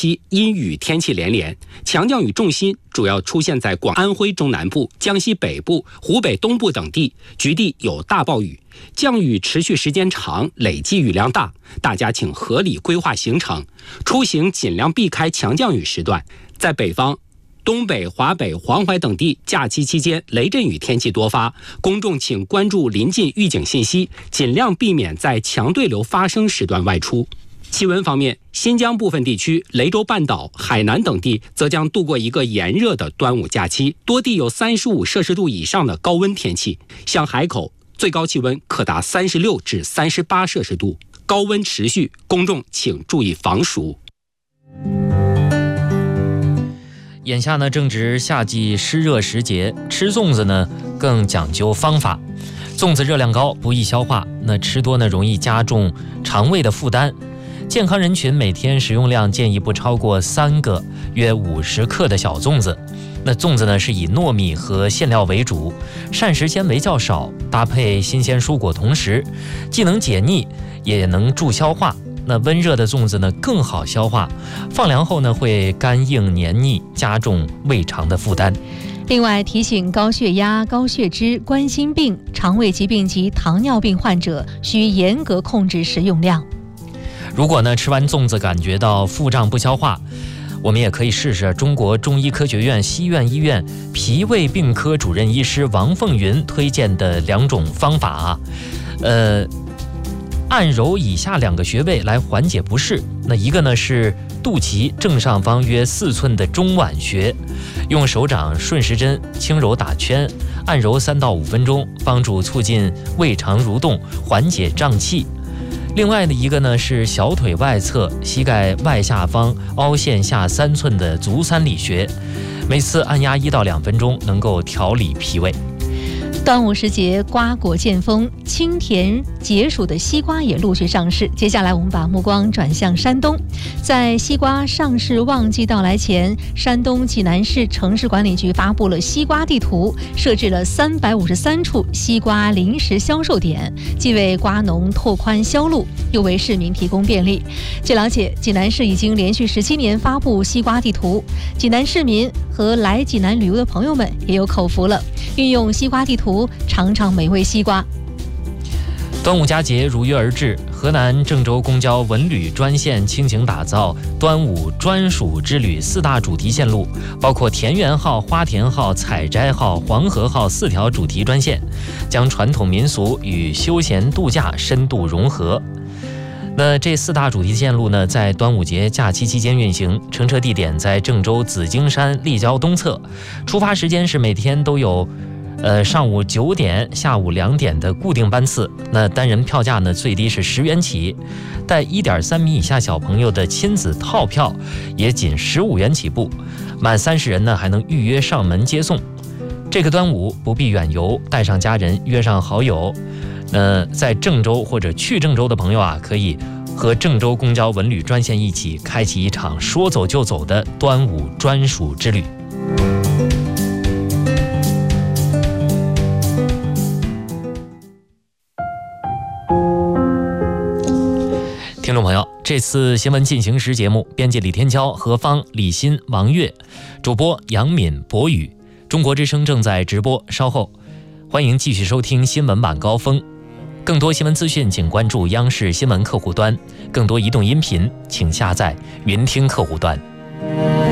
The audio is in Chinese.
期阴雨天气连连，强降雨重心主要出现在广安徽中南部、江西北部、湖北东部等地，局地有大暴雨。降雨持续时间长，累计雨量大，大家请合理规划行程，出行尽量避开强降雨时段。在北方，东北、华北、黄淮等地假期期间雷阵雨天气多发，公众请关注临近预警信息，尽量避免在强对流发生时段外出。气温方面，新疆部分地区、雷州半岛、海南等地则将度过一个炎热的端午假期，多地有35摄氏度以上的高温天气。像海口，最高气温可达36至38摄氏度，高温持续，公众请注意防暑。 眼下呢正值夏季湿热时节，吃粽子呢更讲究方法。粽子热量高，不易消化，那吃多呢容易加重肠胃的负担。健康人群每天食用量建议不超过3个约50克的小粽子。那粽子呢是以糯米和馅料为主，膳食纤维较少，搭配新鲜蔬果同食，既能解腻也能助消化。那温热的粽子呢更好消化，放凉后呢会干硬黏腻，加重胃肠的负担。 另外提醒高血压、高血脂、冠心病、肠胃疾病及糖尿病患者需严格控制食用量。 如果呢吃完粽子感觉到腹胀不消化，我们也可以试试中国中医科学院西苑医院脾胃病科主任医师王凤云推荐的2种方法啊。按揉以下2个穴位来缓解不适。那一个呢是肚脐正上方约4寸的中脘穴，用手掌顺时针轻柔打圈，按揉3到5分钟，帮助促进胃肠蠕动，缓解胀气。另外的一个呢是小腿外侧膝盖外下方凹陷下3寸的足三里穴，每次按压1到2分钟，能够调理脾胃。 端午时节，瓜果见丰，清甜解暑的西瓜也陆续上市。接下来我们把目光转向山东，在西瓜上市旺季到来前，山东济南市城市管理局发布了西瓜地图，设置了353处西瓜临时销售点，既为瓜农拓宽销路，又为市民提供便利。据了解，济南市已经连续17年发布西瓜地图，济南市民和来济南旅游的朋友们也有口福了，运用西瓜地图尝尝美味西瓜。 端午佳节如约而至，河南郑州公交文旅专线倾情打造端午专属之旅4大主题线路，包括田园号、花田号、采摘号、黄河号4条主题专线，将传统民俗与休闲度假深度融合。那这4大主题线路呢，在端午节假期期间运行，乘车地点在郑州紫荆山立交东侧，出发时间是每天都有上午9点、下午2点的固定班次。那单人票价呢，最低是10元起，带1.3米以下小朋友的亲子套票也仅15元起步，满30人呢还能预约上门接送。这个端午不必远游，带上家人，约上好友。在郑州或者去郑州的朋友啊，可以和郑州公交文旅专线一起开启一场说走就走的端午专属之旅。听众朋友，这次新闻进行时节目，编辑李天骄、何芳、李欣、王悦，主播杨敏、博宇。中国之声正在直播，稍后欢迎继续收听新闻晚高峰。更多新闻资讯请关注央视新闻客户端，更多移动音频请下载云听客户端。